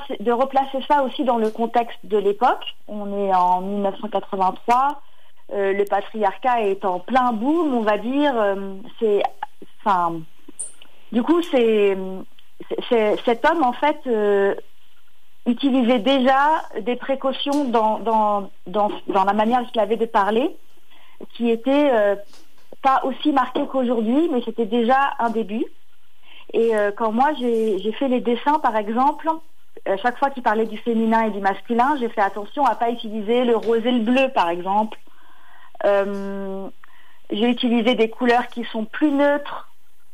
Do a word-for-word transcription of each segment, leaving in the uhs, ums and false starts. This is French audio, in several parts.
replacer, de replacer ça aussi dans le contexte de l'époque. On est en dix-neuf cent quatre-vingt-trois, euh, le patriarcat est en plein boom, on va dire. Euh, c'est, enfin, du coup, c'est, c'est, c'est cet homme en fait euh, utilisait déjà des précautions dans dans dans, dans la manière qu'il avait de parler, qui était euh, pas aussi marquée qu'aujourd'hui, mais c'était déjà un début. Et euh, quand moi j'ai, j'ai fait les dessins, par exemple, euh, chaque fois qu'il parlait du féminin et du masculin, j'ai fait attention à pas utiliser le rose et le bleu, par exemple. Euh, j'ai utilisé des couleurs qui sont plus neutres.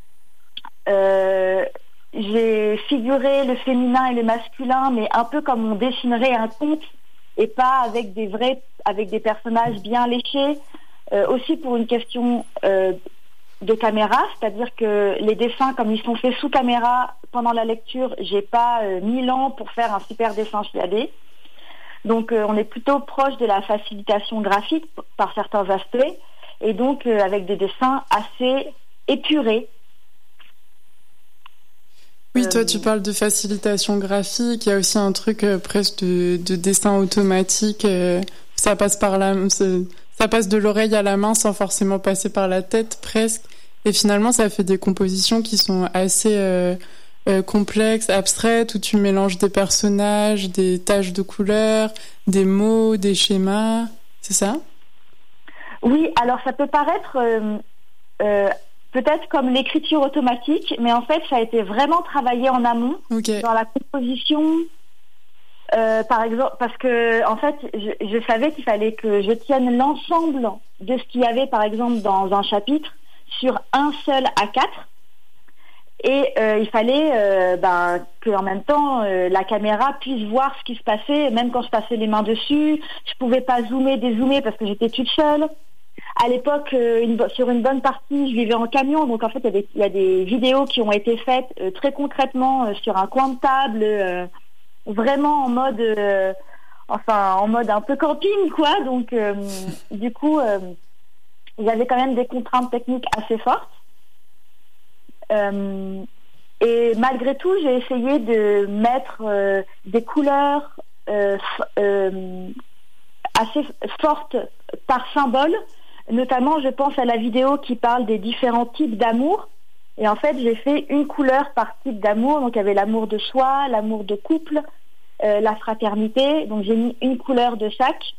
Euh, j'ai figuré le féminin et le masculin, mais un peu comme on dessinerait un conte, et pas avec des vrais, avec des personnages bien léchés. Euh, aussi pour une question euh, de caméra, c'est-à-dire que les dessins, comme ils sont faits sous caméra pendant la lecture, j'ai pas euh, mille ans pour faire un super dessin chiadé. Donc euh, on est plutôt proche de la facilitation graphique par certains aspects, et donc euh, avec des dessins assez épurés. Oui, toi tu parles de facilitation graphique, il y a aussi un truc euh, presque de, de dessin automatique, euh, ça passe par la... Ça passe de l'oreille à la main sans forcément passer par la tête presque. Et finalement, ça fait des compositions qui sont assez euh, euh, complexes, abstraites, où tu mélanges des personnages, des taches de couleurs, des mots, des schémas. C'est ça ? Oui, alors ça peut paraître euh, euh, peut-être comme l'écriture automatique, mais en fait, ça a été vraiment travaillé en amont, okay. Dans la composition. Euh, par exemple, parce que en fait, je, je savais qu'il fallait que je tienne l'ensemble de ce qu'il y avait, par exemple, dans un chapitre sur un seul A quatre, et euh, il fallait euh, ben, que en même temps euh, la caméra puisse voir ce qui se passait, même quand je passais les mains dessus. Je pouvais pas zoomer, dézoomer parce que j'étais toute seule. À l'époque, euh, une, sur une bonne partie, je vivais en camion, donc en fait, il y a des, il y a des vidéos qui ont été faites euh, très concrètement euh, sur un coin de table. Euh, vraiment en mode euh, enfin en mode un peu camping quoi, donc euh, du coup euh, il y avait quand même des contraintes techniques assez fortes, euh, et malgré tout j'ai essayé de mettre euh, des couleurs euh, f- euh, assez fortes par symbole, notamment je pense à la vidéo qui parle des différents types d'amour. Et en fait, j'ai fait une couleur par type d'amour. Donc, il y avait l'amour de soi, l'amour de couple, euh, la fraternité. Donc, j'ai mis une couleur de chaque.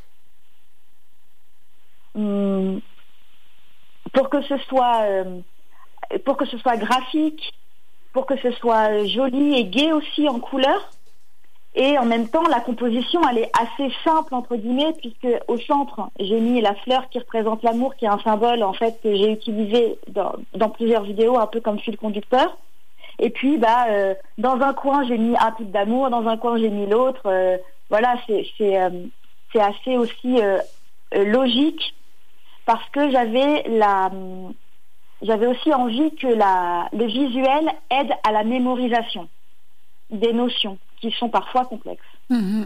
Hum, pour que ce soit, euh, pour que ce soit graphique, pour que ce soit joli et gai aussi en couleur. Et en même temps, la composition, elle est assez simple, entre guillemets, puisque au centre, j'ai mis la fleur qui représente l'amour, qui est un symbole, en fait, que j'ai utilisé dans, dans plusieurs vidéos, un peu comme fil conducteur. Et puis, bah, euh, dans un coin, j'ai mis un type d'amour, dans un coin, j'ai mis l'autre. Euh, voilà, c'est, c'est, euh, c'est assez aussi euh, euh, logique, parce que j'avais la, j'avais aussi envie que la, le visuel aide à la mémorisation des notions, qui sont parfois complexes. Mmh.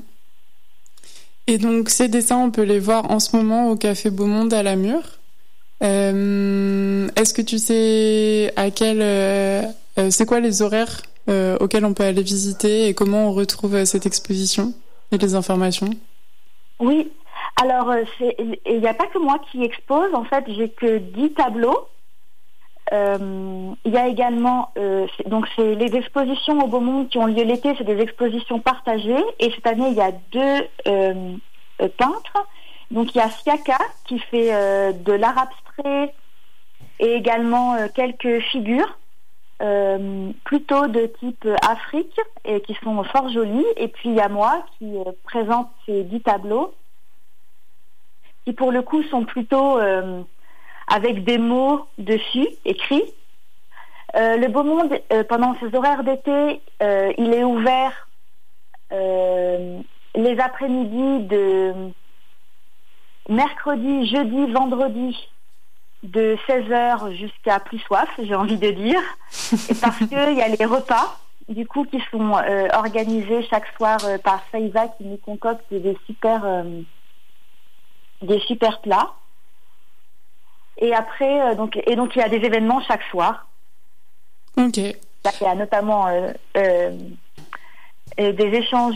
Et donc, ces dessins, on peut les voir en ce moment au Café Beau Monde à la Mure. Euh, est-ce que tu sais à quel, euh, c'est quoi les horaires euh, auxquels on peut aller visiter et comment on retrouve cette exposition et les informations ? Oui, alors il n'y a pas que moi qui expose. En fait, j'ai que dix tableaux. Euh, il y a également euh, c'est, donc c'est les expositions au Beau Monde qui ont lieu l'été, c'est des expositions partagées, et cette année il y a deux euh, euh, peintres. Donc il y a Siaka qui fait euh, de l'art abstrait et également euh, quelques figures euh, plutôt de type Afrique et qui sont fort jolies, et puis il y a moi qui euh, présente ces dix tableaux qui pour le coup sont plutôt euh, avec des mots dessus, écrits. Euh, le Beau Monde, euh, pendant ses horaires d'été, euh, il est ouvert euh, les après-midi de mercredi, jeudi, vendredi, de seize heures jusqu'à plus soif, j'ai envie de dire, et parce qu'il y a les repas, du coup, qui sont euh, organisés chaque soir euh, par Faiza, qui nous concocte des super, euh, des super plats. Et après, euh, donc, et donc il y a des événements chaque soir. Ok. Là, il y a notamment euh, euh, des échanges